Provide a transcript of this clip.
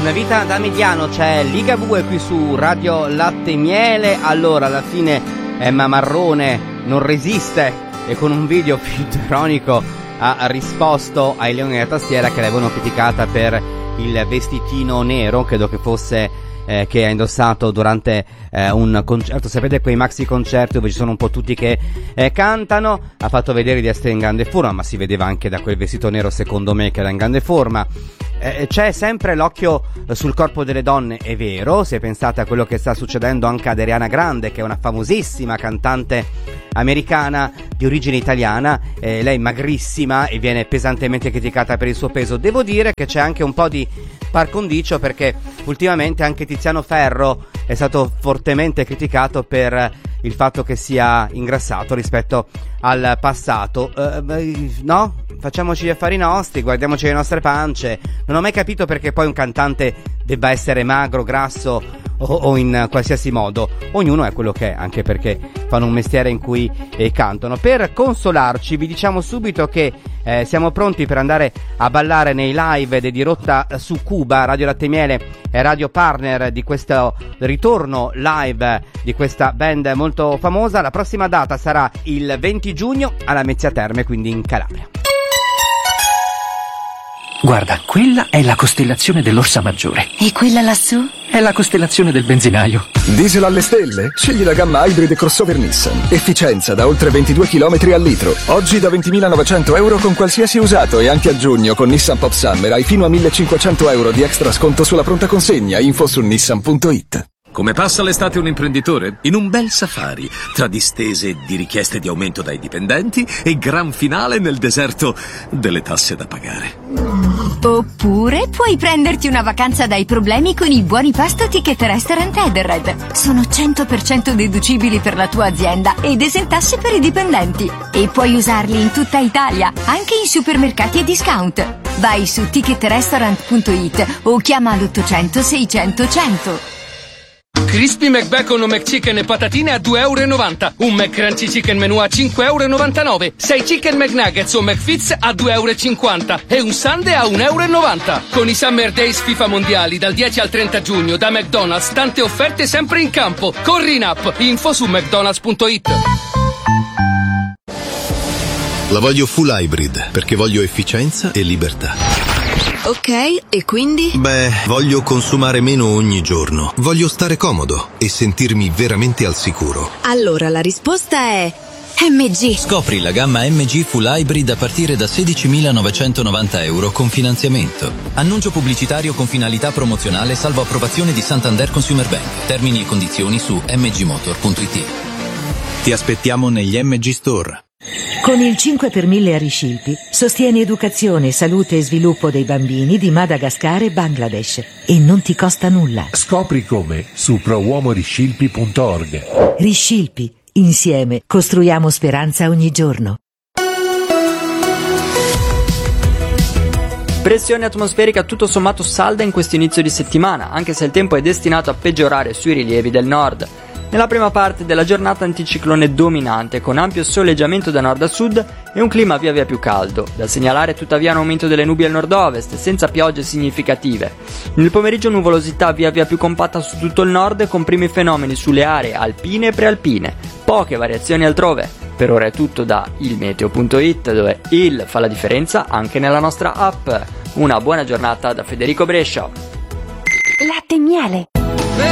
Una vita da mediano, c'è Ligabue qui su Radio Latte e Miele. Allora, alla fine Emma Marrone non resiste e con un video filtronico ha risposto ai Leoni della Tastiera che l'avevano criticata per il vestitino nero, credo che fosse che ha indossato durante un concerto. Sapete, quei maxi concerti dove ci sono un po' tutti che cantano. Ha fatto vedere di essere in grande forma, ma si vedeva anche da quel vestito nero, secondo me, che era in grande forma. C'è sempre l'occhio sul corpo delle donne, è vero, se pensate a quello che sta succedendo anche ad Ariana Grande, che è una famosissima cantante americana di origine italiana, lei magrissima e viene pesantemente criticata per il suo peso. Devo dire che c'è anche un po' di par condicio, perché ultimamente anche Tiziano Ferro è stato fortemente criticato per il fatto che sia ingrassato rispetto al passato. No? Facciamoci gli affari nostri, guardiamoci le nostre pance. Non ho mai capito perché poi un cantante debba essere magro, grasso o in qualsiasi modo. Ognuno è quello che è, anche perché fanno un mestiere in cui cantano. Per consolarci vi diciamo subito che siamo pronti per andare a ballare nei live di Rotta su Cuba. Radio Latte e Miele è radio partner di questo ritorno live di questa band molto famosa. La prossima data sarà il 20 giugno alla Mezzia Terme, quindi in Calabria. Guarda, quella è la costellazione dell'Orsa Maggiore. E quella lassù? È la costellazione del benzinaio. Diesel alle stelle? Scegli la gamma Hybrid crossover Nissan. Efficienza da oltre 22 km al litro. Oggi da 20.900 euro con qualsiasi usato, e anche a giugno con Nissan Pop Summer hai fino a 1.500 euro di extra sconto sulla pronta consegna. Info su nissan.it. Come passa l'estate un imprenditore? In un bel safari, tra distese di richieste di aumento dai dipendenti e gran finale nel deserto delle tasse da pagare. Oppure puoi prenderti una vacanza dai problemi con i buoni pasto Ticket Restaurant Edenred. Sono 100% deducibili per la tua azienda ed esentasse per i dipendenti. E puoi usarli in tutta Italia, anche in supermercati e discount. Vai su ticketrestaurant.it o chiama l'800 600 100. Crispy McBacon o McChicken e patatine a €2,90. Un McCrunchy Chicken Menù a €5,99. 6 Chicken McNuggets o McFits a €2,50. E un Sundae a €1,90. Con i Summer Days FIFA Mondiali dal 10 al 30 giugno da McDonald's, tante offerte sempre in campo. Corri in app, info su mcdonalds.it. La voglio full hybrid perché voglio efficienza e libertà. Ok, e quindi? Beh, voglio consumare meno ogni giorno. Voglio stare comodo e sentirmi veramente al sicuro. Allora la risposta è MG. Scopri la gamma MG Full Hybrid a partire da €16.990 con finanziamento. Annuncio pubblicitario con finalità promozionale salvo approvazione di Santander Consumer Bank. Termini e condizioni su mgmotor.it. Ti aspettiamo negli MG Store. Con il 5 per 1000 a Riscilpi sostieni educazione, salute e sviluppo dei bambini di Madagascar e Bangladesh e non ti costa nulla. Scopri come su prouomoriscilpi.org. Riscilpi, insieme costruiamo speranza ogni giorno. Pressione atmosferica tutto sommato salda in questo inizio di settimana, anche se il tempo è destinato a peggiorare sui rilievi del nord. Nella prima parte della giornata anticiclone dominante, con ampio soleggiamento da nord a sud e un clima via via più caldo. Da segnalare tuttavia un aumento delle nubi al nord-ovest, senza piogge significative. Nel pomeriggio nuvolosità via via più compatta su tutto il nord, con primi fenomeni sulle aree alpine e prealpine. Poche variazioni altrove. Per ora è tutto da ilmeteo.it, dove il fa la differenza anche nella nostra app. Una buona giornata da Federico Brescia. Latte e Miele.